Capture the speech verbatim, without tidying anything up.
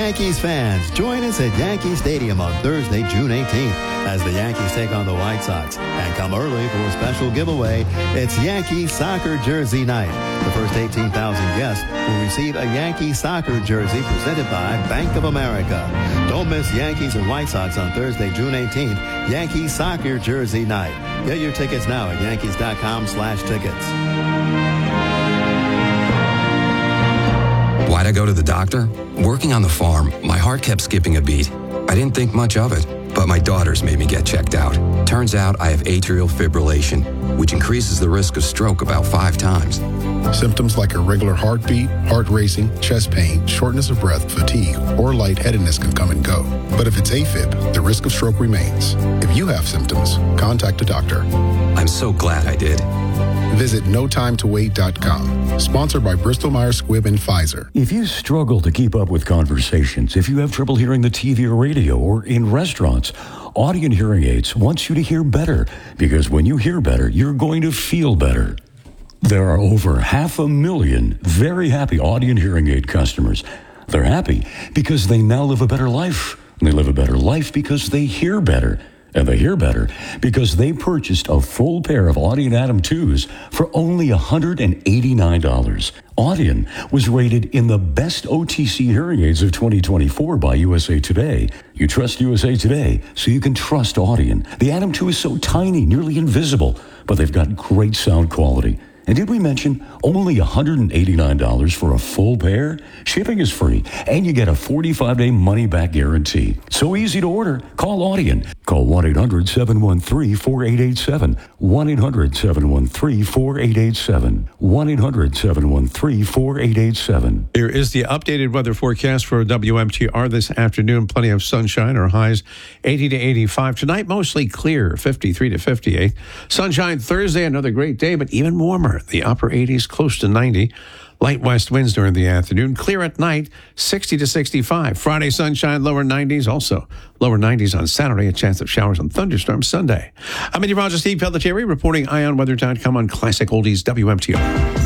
Yankees fans, join us at Yankee Stadium on Thursday, June eighteenth, as the Yankees take on the White Sox. And come early for a special giveaway. It's Yankee Soccer Jersey Night. The first eighteen thousand guests will receive a Yankee Soccer jersey presented by Bank of America. Don't miss Yankees and White Sox on Thursday, June eighteenth, Yankee Soccer Jersey Night. Get your tickets now at yankees.com slash tickets. Why'd I go to the doctor? Working on the farm, my heart kept skipping a beat. I didn't think much of it, but my daughters made me get checked out. Turns out I have atrial fibrillation, which increases the risk of stroke about five times. Symptoms like irregular heartbeat, heart racing, chest pain, shortness of breath, fatigue, or lightheadedness can come and go. But if it's AFib, the risk of stroke remains. If you have symptoms, contact a doctor. I'm so glad I did. Visit no time to wait dot com. Sponsored by Bristol Myers Squibb and Pfizer. If you struggle to keep up with conversations, if you have trouble hearing the T V or radio or in restaurants, Audient Hearing Aids wants you to hear better, because when you hear better, you're going to feel better. There are over half a million very happy Audient Hearing Aid customers. They're happy because they now live a better life. They live a better life because they hear better. And they hear better because they purchased a full pair of Audient Atom twos for only one hundred eighty-nine dollars. Audient was rated in the best O T C hearing aids of twenty twenty-four by U S A Today. You trust U S A Today, so you can trust Audient. The Atom two is so tiny, nearly invisible, but they've got great sound quality. And did we mention only one hundred eighty-nine dollars for a full pair? Shipping is free, and you get a forty-five day money-back guarantee. So easy to order. Call Audient. Call one eight hundred seven one three four eight eight seven. one eight hundred seven one three four eight eight seven. one eight hundred seven one three four eight eight seven. Here is the updated weather forecast for W M T R this afternoon. Plenty of sunshine. Our highs eighty to eighty-five. Tonight, mostly clear, fifty-three to fifty-eight. Sunshine Thursday, another great day, but even warmer. The upper eighties, close to ninety. Light west winds during the afternoon. Clear at night, sixty to sixty-five. Friday, sunshine, lower nineties. Also, lower nineties on Saturday. A chance of showers and thunderstorms Sunday. I'm meteorologist Steve Pelletieri reporting eye on weather dot com on Classic Oldies W M T R.